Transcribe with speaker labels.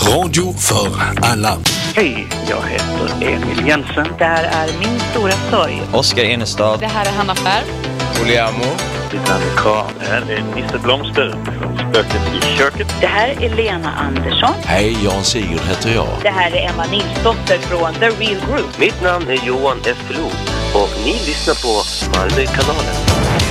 Speaker 1: Radio för alla.
Speaker 2: Hej, jag heter Emil Jensen.
Speaker 3: Det här är Min stora sorg.
Speaker 4: Oskar Enestad.
Speaker 5: Det här är Hanna Färm.
Speaker 6: Oliamo.
Speaker 2: Ditt namn är Karl.
Speaker 7: Det här är Nisse Blomster från Spöket i köket.
Speaker 3: Det här är Lena Andersson.
Speaker 1: Hej, Jan Sigurd heter jag.
Speaker 3: Det här är Emma Nilsdotter från The Real Group.
Speaker 8: Mitt namn är Johan F. Lo och ni lyssnar på Malmökanalen.